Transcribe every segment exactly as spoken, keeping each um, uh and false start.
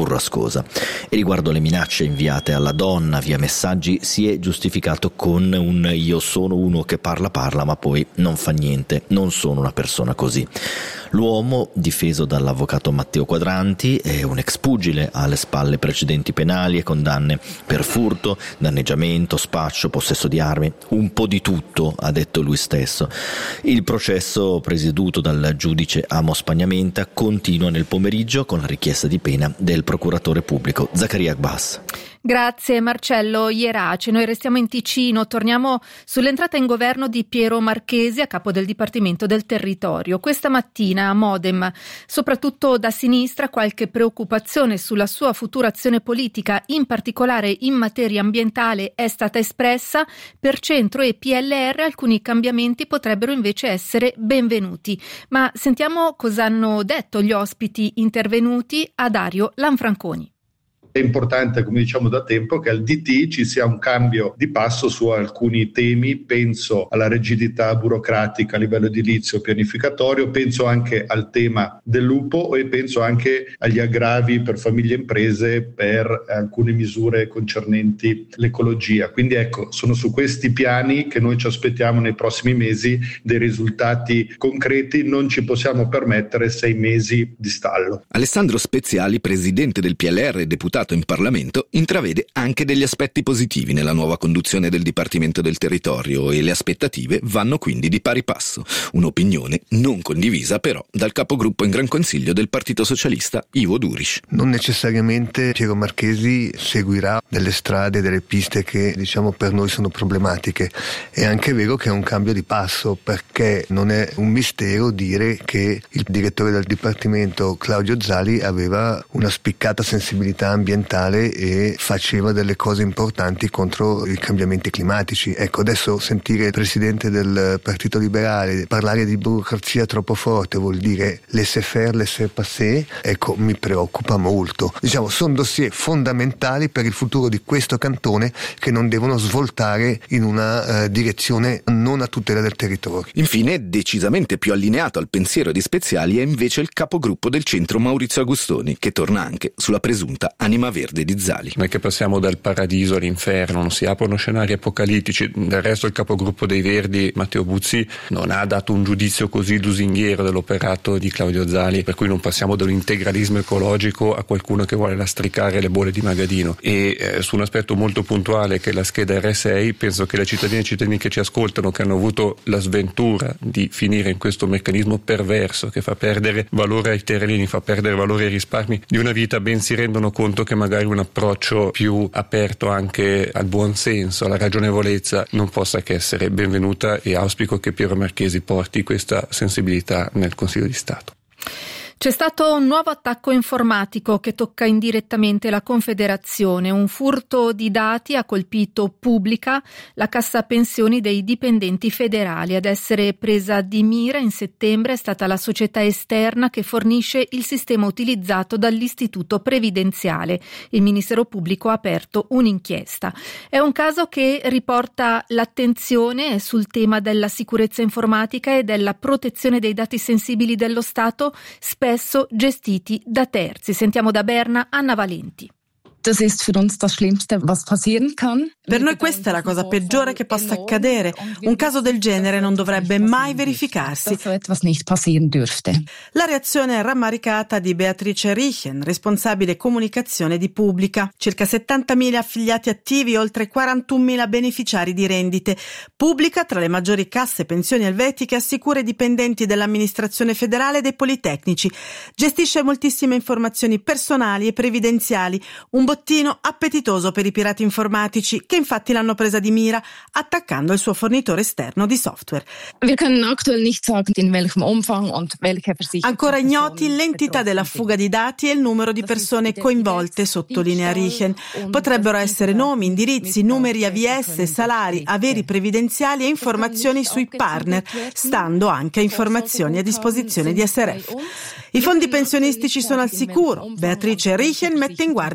burrascosa. E riguardo le minacce inviate alla donna via messaggi si è giustificato con un io sono uno che parla parla ma poi non fa niente, non sono una persona così. L'uomo, difeso dall'avvocato Matteo Quadranti, è un ex pugile, ha alle spalle precedenti penali e condanne per furto, danneggiamento, spaccio, possesso di armi, un po' di tutto, ha detto lui stesso. Il processo, presieduto dal giudice Amos Spagnamenta, continua nel pomeriggio con la richiesta di pena del procuratore pubblico Zaccaria Agbas. Grazie Marcello Ierace. Noi restiamo in Ticino, torniamo sull'entrata in governo di Piero Marchesi a capo del Dipartimento del Territorio. Questa mattina a Modem, soprattutto da sinistra, qualche preoccupazione sulla sua futura azione politica, in particolare in materia ambientale, è stata espressa. Per Centro e P L R alcuni cambiamenti potrebbero invece essere benvenuti. Ma sentiamo cosa hanno detto gli ospiti intervenuti a Dario Lanfranconi. È importante, come diciamo da tempo, che al D T ci sia un cambio di passo su alcuni temi. Penso alla rigidità burocratica a livello edilizio pianificatorio, penso anche al tema del lupo e penso anche agli aggravi per famiglie e imprese per alcune misure concernenti l'ecologia. Quindi ecco, sono su questi piani che noi ci aspettiamo nei prossimi mesi dei risultati concreti. Non ci possiamo permettere sei mesi di stallo. Alessandro Speziali, presidente del P L R e deputato in Parlamento, intravede anche degli aspetti positivi nella nuova conduzione del Dipartimento del Territorio e le aspettative vanno quindi di pari passo. Un'opinione non condivisa però dal capogruppo in Gran Consiglio del Partito Socialista Ivo Duris. Non necessariamente Piero Marchesi seguirà delle strade, delle piste che diciamo per noi sono problematiche. È anche vero che è un cambio di passo, perché non è un mistero dire che il direttore del Dipartimento Claudio Zali aveva una spiccata sensibilità ambientale e faceva delle cose importanti contro i cambiamenti climatici. Ecco, adesso sentire il presidente del Partito Liberale parlare di burocrazia troppo forte vuol dire laissez-faire, laissez-passer, ecco, mi preoccupa molto. Diciamo, sono dossier fondamentali per il futuro di questo cantone che non devono svoltare in una uh, direzione non a tutela del territorio. Infine, decisamente più allineato al pensiero di Speziali è invece il capogruppo del centro Maurizio Agustoni, che torna anche sulla presunta anima verde di Zali. Non è che passiamo dal paradiso all'inferno, non si aprono scenari apocalittici. Del resto il capogruppo dei Verdi, Matteo Buzzi, non ha dato un giudizio così lusinghiero dell'operato di Claudio Zali, per cui non passiamo dall'integralismo ecologico a qualcuno che vuole lastricare le bolle di Magadino. E eh, su un aspetto molto puntuale che è la scheda R sei, penso che le cittadine e i cittadini che ci ascoltano, che hanno avuto la sventura di finire in questo meccanismo perverso che fa perdere valore ai terreni, fa perdere valore ai risparmi di una vita, ben si rendono conto che magari un approccio più aperto anche al buon senso, alla ragionevolezza, non possa che essere benvenuta, e auspico che Piero Marchesi porti questa sensibilità nel Consiglio di Stato. C'è stato un nuovo attacco informatico che tocca indirettamente la Confederazione. Un furto di dati ha colpito Pubblica, la cassa pensioni dei dipendenti federali. Ad essere presa di mira in settembre è stata la società esterna che fornisce il sistema utilizzato dall'Istituto Previdenziale. Il Ministero Pubblico ha aperto un'inchiesta. È un caso che riporta l'attenzione sul tema della sicurezza informatica e della protezione dei dati sensibili dello Stato, spesso gestiti da terzi. Sentiamo da Berna Anna Valenti. Das ist für uns das Schlimmste, was passieren kann. Per noi questa è la cosa peggiore che possa accadere. Un caso del genere non dovrebbe mai verificarsi. So etwas nicht passieren dürfte. La reazione rammaricata di Beatrice Richen, responsabile comunicazione di Pubblica. Circa settantamila affiliati attivi, oltre quarantunomila beneficiari di rendite. Pubblica, tra le maggiori casse pensioni elvetiche, assicura i dipendenti dell'amministrazione federale e dei politecnici. Gestisce moltissime informazioni personali e previdenziali. Un bottino appetitoso per i pirati informatici, che infatti l'hanno presa di mira attaccando il suo fornitore esterno di software. Wir können aktuell nicht sagen in welchem Umfang und welche Versicherungen. Ancora ignoti l'entità della fuga di dati e il numero di persone coinvolte, sottolinea Richen. Potrebbero essere nomi, indirizzi, numeri A V S, salari, averi previdenziali e informazioni sui partner, stando anche a informazioni a disposizione di S R F. I fondi pensionistici sono al sicuro. Beatrice Richen mette in guardia però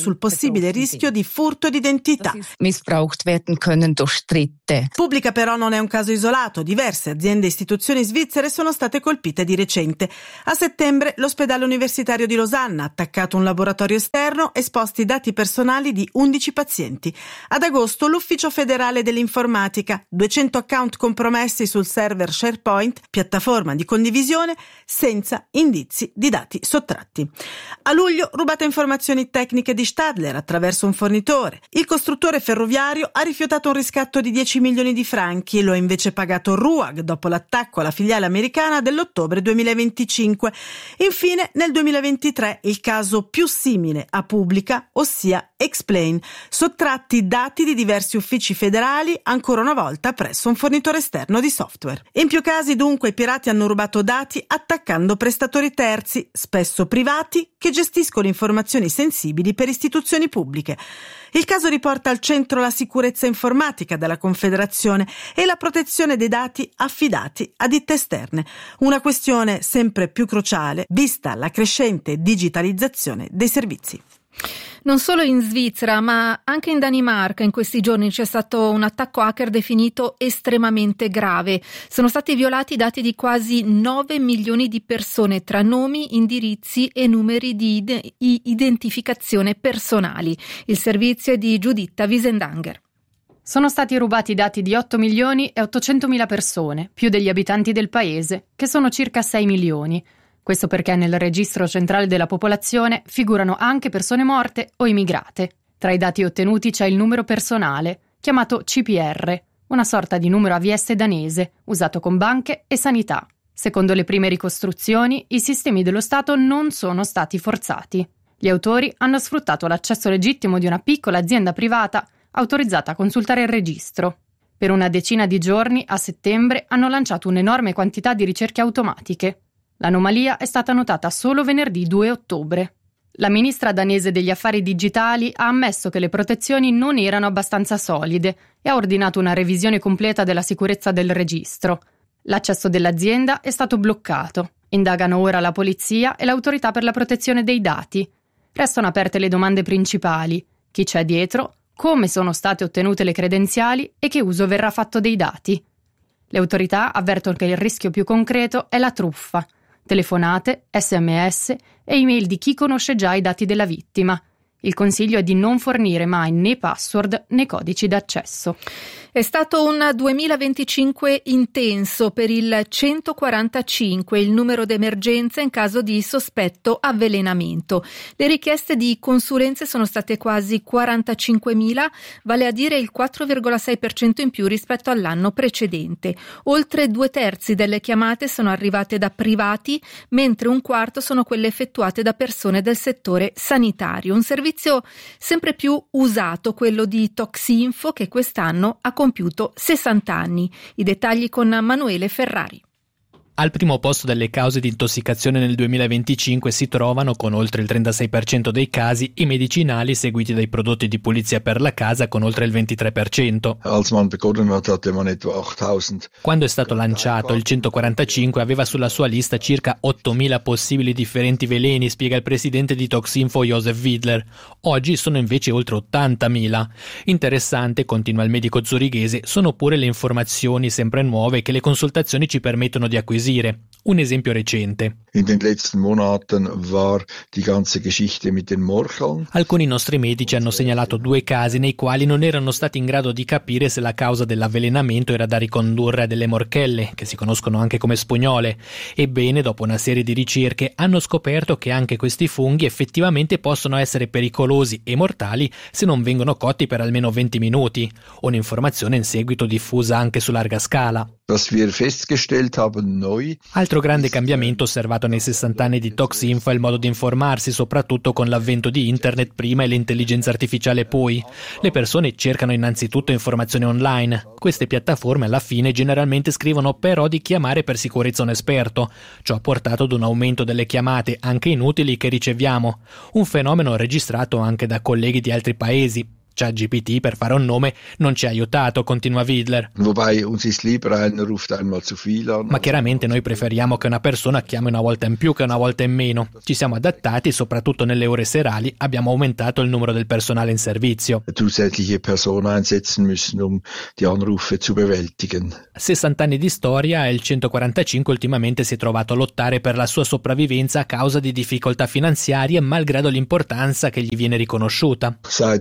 sul possibile rischio di furto d'identità. Missbraucht werden können durch Dritte. Pubblica però non è un caso isolato, diverse aziende e istituzioni svizzere sono state colpite di recente. A settembre l'ospedale universitario di Losanna ha attaccato un laboratorio esterno, esposti dati personali di undici pazienti. Ad agosto l'Ufficio federale dell'informatica, duecento account compromessi sul server SharePoint, piattaforma di condivisione, senza indizi di dati sottratti. A luglio rubate informazioni tecniche di Stadler attraverso un fornitore. Il costruttore ferroviario ha rifiutato un riscatto di dieci milioni di franchi, lo ha invece pagato Ruag dopo l'attacco alla filiale americana dell'ottobre duemilaventicinque. Infine, nel duemilaventitré il caso più simile a Pubblica, ossia Explain, sottratti dati di diversi uffici federali ancora una volta presso un fornitore esterno di software. In più casi dunque i pirati hanno rubato dati attaccando prestatori terzi, spesso privati, che gestiscono informazioni sensibili per istituzioni pubbliche. Il caso riporta al centro la sicurezza informatica della Confederazione e la protezione dei dati affidati a ditte esterne, una questione sempre più cruciale vista la crescente digitalizzazione dei servizi. Non solo in Svizzera, ma anche in Danimarca in questi giorni c'è stato un attacco hacker definito estremamente grave. Sono stati violati i dati di quasi nove milioni di persone tra nomi, indirizzi e numeri di ide- identificazione personali. Il servizio è di Giuditta Wiesendanger. Sono stati rubati i dati di otto milioni e ottocentomila persone, più degli abitanti del paese, che sono circa sei milioni. Questo perché nel registro centrale della popolazione figurano anche persone morte o immigrate. Tra i dati ottenuti c'è il numero personale, chiamato C P R, una sorta di numero A V S danese, usato con banche e sanità. Secondo le prime ricostruzioni, i sistemi dello Stato non sono stati forzati. Gli autori hanno sfruttato l'accesso legittimo di una piccola azienda privata autorizzata a consultare il registro. Per una decina di giorni, a settembre, hanno lanciato un'enorme quantità di ricerche automatiche. L'anomalia è stata notata solo venerdì due ottobre. La ministra danese degli affari digitali ha ammesso che le protezioni non erano abbastanza solide e ha ordinato una revisione completa della sicurezza del registro. L'accesso dell'azienda è stato bloccato. Indagano ora la polizia e l'autorità per la protezione dei dati. Restano aperte le domande principali: chi c'è dietro, come sono state ottenute le credenziali e che uso verrà fatto dei dati. Le autorità avvertono che il rischio più concreto è la truffa. Telefonate, sms e email di chi conosce già i dati della vittima. Il consiglio è di non fornire mai né password né codici d'accesso. È stato un duemilaventicinque intenso per il centoquarantacinque, il numero d'emergenza in caso di sospetto avvelenamento. Le richieste di consulenze sono state quasi quarantacinquemila, vale a dire il quattro virgola sei per cento in più rispetto all'anno precedente. Oltre due terzi delle chiamate sono arrivate da privati, mentre un quarto sono quelle effettuate da persone del settore sanitario. Un servizio sempre più usato, quello di Toxinfo, che quest'anno ha compiuto sessanta anni. I dettagli con Manuele Ferrari. Al primo posto delle cause di intossicazione nel duemilaventicinque si trovano, con oltre il trentasei per cento dei casi, i medicinali, seguiti dai prodotti di pulizia per la casa con oltre il ventitré per cento. Quando è stato lanciato, il centoquarantacinque aveva sulla sua lista circa ottomila possibili differenti veleni, spiega il presidente di Toxinfo Josef Widler. Oggi sono invece oltre ottantamila. Interessante, continua il medico zurighese, sono pure le informazioni sempre nuove che le consultazioni ci permettono di acquisire. Un esempio recente. In den letzten Monaten war die ganze Geschichte mit den Morcheln. Alcuni nostri medici hanno segnalato due casi nei quali non erano stati in grado di capire se la causa dell'avvelenamento era da ricondurre a delle morchelle, che si conoscono anche come spugnole. Ebbene, dopo una serie di ricerche, hanno scoperto che anche questi funghi effettivamente possono essere pericolosi e mortali se non vengono cotti per almeno venti minuti. Un'informazione in seguito diffusa anche su larga scala. Was wir festgestellt haben neu. Altro grande cambiamento osservato nei sessanta anni di Toxinfo è il modo di informarsi, soprattutto con l'avvento di internet prima e l'intelligenza artificiale poi. Le persone cercano innanzitutto informazioni online. Queste piattaforme alla fine generalmente scrivono però di chiamare per sicurezza un esperto. Ciò ha portato ad un aumento delle chiamate, anche inutili, che riceviamo. Un fenomeno registrato anche da colleghi di altri paesi. ChatGPT, per fare un nome, non ci ha aiutato, continua Widler. Ma chiaramente noi preferiamo che una persona chiami una volta in più che una volta in meno. Ci siamo adattati, soprattutto nelle ore serali abbiamo aumentato il numero del personale in servizio. sessanta anni di storia e il centoquarantacinque ultimamente si è trovato a lottare per la sua sopravvivenza a causa di difficoltà finanziarie, malgrado l'importanza che gli viene riconosciuta.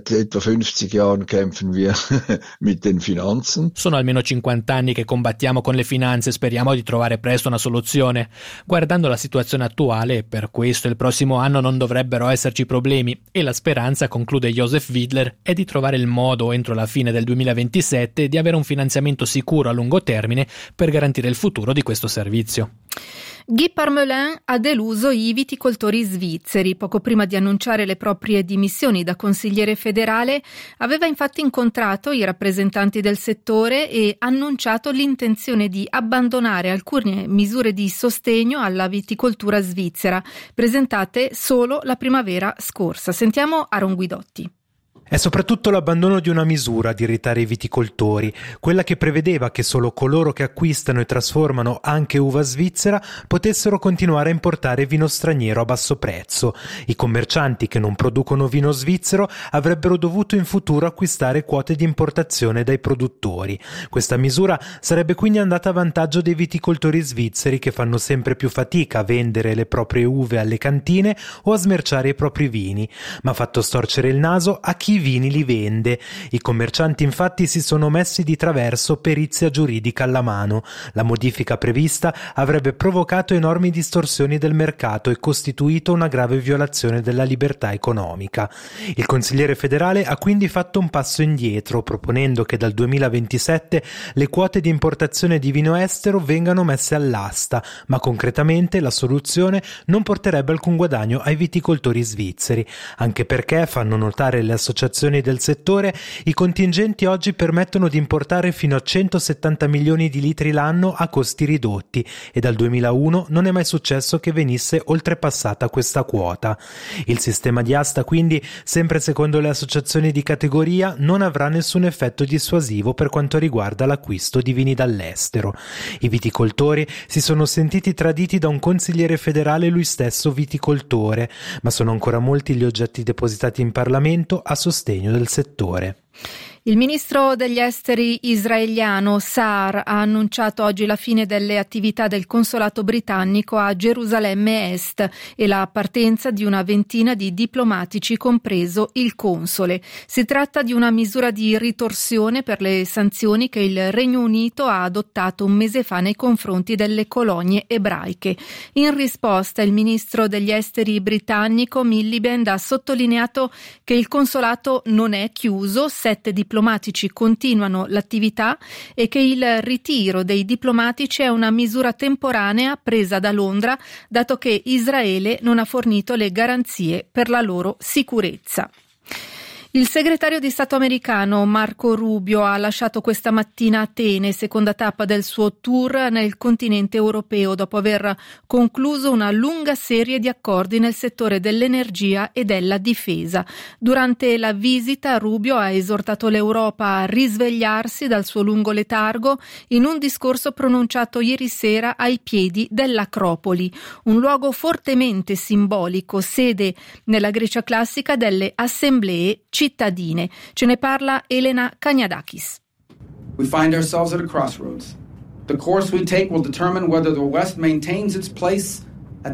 Sono almeno cinquanta anni che combattiamo con le finanze e speriamo di trovare presto una soluzione. Guardando la situazione attuale, per questo il prossimo anno non dovrebbero esserci problemi e la speranza, conclude Joseph Widler, è di trovare il modo entro la fine del duemilaventisette di avere un finanziamento sicuro a lungo termine per garantire il futuro di questo servizio. Guy Parmelin ha deluso i viticoltori svizzeri. Poco prima di annunciare le proprie dimissioni da consigliere federale, aveva infatti incontrato i rappresentanti del settore e annunciato l'intenzione di abbandonare alcune misure di sostegno alla viticoltura svizzera, presentate solo la primavera scorsa. Sentiamo Aaron Guidotti. È soprattutto l'abbandono di una misura ad irritare i viticoltori, quella che prevedeva che solo coloro che acquistano e trasformano anche uva svizzera potessero continuare a importare vino straniero a basso prezzo. I commercianti che non producono vino svizzero avrebbero dovuto in futuro acquistare quote di importazione dai produttori. Questa misura sarebbe quindi andata a vantaggio dei viticoltori svizzeri che fanno sempre più fatica a vendere le proprie uve alle cantine o a smerciare i propri vini, ma ha fatto storcere il naso a chi vini li vende. I commercianti infatti si sono messi di traverso, perizia giuridica alla mano. La modifica prevista avrebbe provocato enormi distorsioni del mercato e costituito una grave violazione della libertà economica. Il consigliere federale ha quindi fatto un passo indietro, proponendo che dal duemilaventisette le quote di importazione di vino estero vengano messe all'asta, ma concretamente la soluzione non porterebbe alcun guadagno ai viticoltori svizzeri, anche perché, fanno notare le associazioni del settore, i contingenti oggi permettono di importare fino a centosettanta milioni di litri l'anno a costi ridotti e dal duemilauno non è mai successo che venisse oltrepassata questa quota. Il sistema di asta quindi, sempre secondo le associazioni di categoria, non avrà nessun effetto dissuasivo per quanto riguarda l'acquisto di vini dall'estero. I viticoltori si sono sentiti traditi da un consigliere federale lui stesso viticoltore, ma sono ancora molti gli oggetti depositati in Parlamento a sostegno del settore. Il ministro degli esteri israeliano Saar ha annunciato oggi la fine delle attività del consolato britannico a Gerusalemme Est e la partenza di una ventina di diplomatici, compreso il console. Si tratta di una misura di ritorsione per le sanzioni che il Regno Unito ha adottato un mese fa nei confronti delle colonie ebraiche. In risposta, il ministro degli esteri britannico Miliband ha sottolineato che il consolato non è chiuso, sette diplomatici diplomatici continuano l'attività e che il ritiro dei diplomatici è una misura temporanea presa da Londra, dato che Israele non ha fornito le garanzie per la loro sicurezza. Il segretario di Stato americano Marco Rubio ha lasciato questa mattina Atene, seconda tappa del suo tour nel continente europeo, dopo aver concluso una lunga serie di accordi nel settore dell'energia e della difesa. Durante la visita Rubio ha esortato l'Europa a risvegliarsi dal suo lungo letargo in un discorso pronunciato ieri sera ai piedi dell'Acropoli, un luogo fortemente simbolico, sede nella Grecia classica delle assemblee cittadine. Ce ne parla Elena Kaniadakis. We find ourselves at a crossroads. The course we take will determine whether the West maintains its place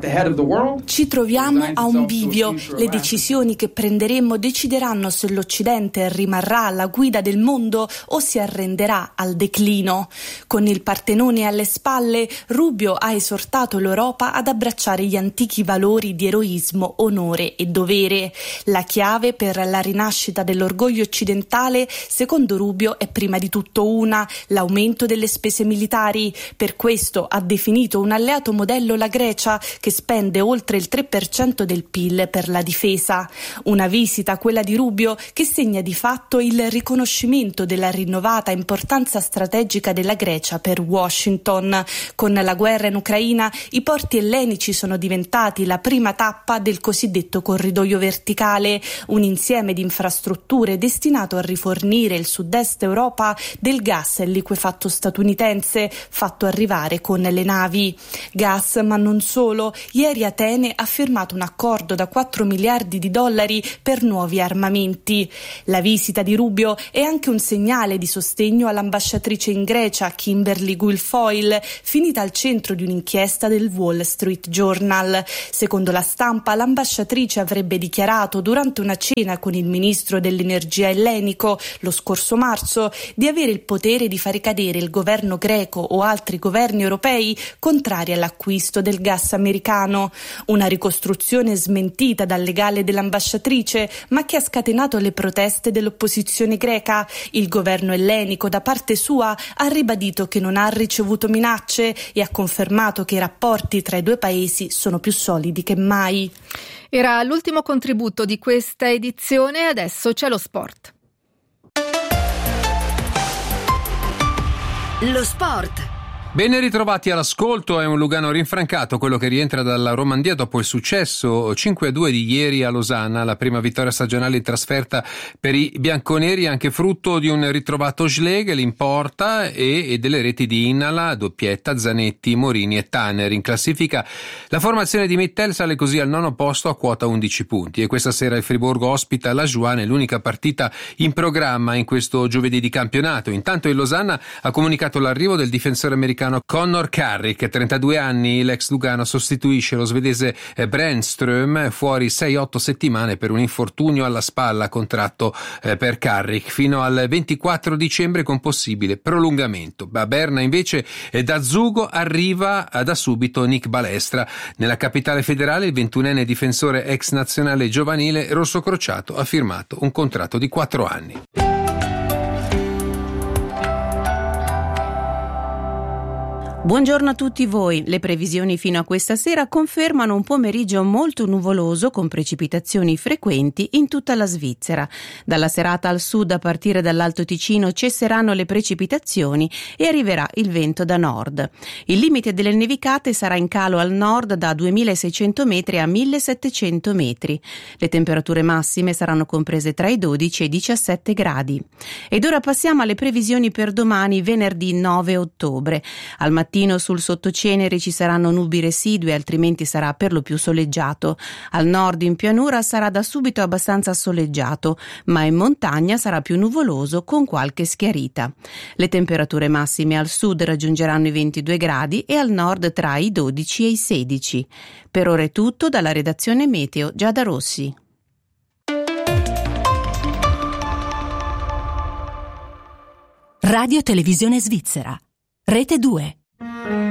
Ci troviamo a un bivio. Le decisioni che prenderemo decideranno se l'Occidente rimarrà alla guida del mondo o si arrenderà al declino. Con il Partenone alle spalle, Rubio ha esortato l'Europa ad abbracciare gli antichi valori di eroismo, onore e dovere. La chiave per la rinascita dell'orgoglio occidentale, secondo Rubio, è prima di tutto una: l'aumento delle spese militari. Per questo ha definito un alleato modello la Grecia, che spende oltre il tre per cento del P I L per la difesa. Una visita, quella di Rubio, che segna di fatto il riconoscimento della rinnovata importanza strategica della Grecia per Washington. Con la guerra in Ucraina, i porti ellenici sono diventati la prima tappa del cosiddetto corridoio verticale, un insieme di infrastrutture destinato a rifornire il sud-est Europa del gas liquefatto statunitense fatto arrivare con le navi. Gas, ma non solo. Ieri Atene ha firmato un accordo da quattro miliardi di dollari per nuovi armamenti. La visita di Rubio è anche un segnale di sostegno all'ambasciatrice in Grecia, Kimberly Guilfoyle, finita al centro di un'inchiesta del Wall Street Journal. Secondo la stampa, l'ambasciatrice avrebbe dichiarato durante una cena con il ministro dell'energia ellenico lo scorso marzo di avere il potere di fare cadere il governo greco o altri governi europei contrari all'acquisto del gas americano. Una ricostruzione smentita dal legale dell'ambasciatrice, ma che ha scatenato le proteste dell'opposizione greca. Il governo ellenico, da parte sua, ha ribadito che non ha ricevuto minacce e ha confermato che i rapporti tra i due paesi sono più solidi che mai. Era l'ultimo contributo di questa edizione, adesso c'è lo sport. Lo sport. Ben ritrovati all'ascolto, è un Lugano rinfrancato quello che rientra dalla Romandia dopo il successo cinque a due di ieri a Losanna, la prima vittoria stagionale in trasferta per i bianconeri, anche frutto di un ritrovato Schlegel in porta e, e delle reti di Innala, doppietta, Zanetti, Morini e Tanner. In classifica la formazione di Mittel sale così al nono posto a quota undici punti e questa sera il Friburgo ospita la Juan, l'unica partita in programma in questo giovedì di campionato. Intanto il Losanna ha comunicato l'arrivo del difensore americano Connor Carrick, trentadue anni, l'ex Lugano sostituisce lo svedese Brännström, fuori sei otto settimane per un infortunio alla spalla contratto per Carrick fino al ventiquattro dicembre con possibile prolungamento. A Berna invece da Zugo arriva da subito Nick Balestra. Nella capitale federale il ventunenne difensore ex nazionale giovanile rossocrociato ha firmato un contratto di quattro anni. Buongiorno a tutti voi. Le previsioni fino a questa sera confermano un pomeriggio molto nuvoloso con precipitazioni frequenti in tutta la Svizzera. Dalla serata al sud, a partire dall'Alto Ticino, cesseranno le precipitazioni e arriverà il vento da nord. Il limite delle nevicate sarà in calo al nord da duemilaseicento metri a millesettecento metri. Le temperature massime saranno comprese tra i dodici e i diciassette gradi. Ed ora passiamo alle previsioni per domani, venerdì nove ottobre. Al mattino sul sottocenere ci saranno nubi residue, altrimenti sarà per lo più soleggiato. Al nord in pianura sarà da subito abbastanza soleggiato, ma in montagna sarà più nuvoloso con qualche schiarita. Le temperature massime al sud raggiungeranno i ventidue gradi e al nord tra i dodici e i sedici. Per ora è tutto dalla redazione Meteo Giada Rossi. Radio Televisione Svizzera. Rete due.